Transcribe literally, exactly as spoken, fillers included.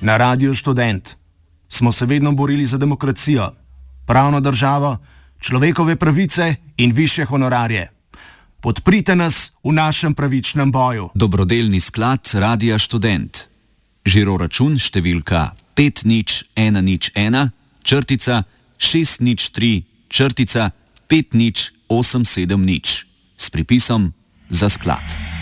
Na Radiu Študent smo se vedno borili za demokracijo, pravno državo, človekove pravice in višje honorarje. Podprite nas v našem pravičnem boju. Dobrodelni sklad Radia Študent. Žiroračun številka pet nič ena nič ena črtica šest nič tri črtica pet nič osem sedem nič s pripisom za sklad.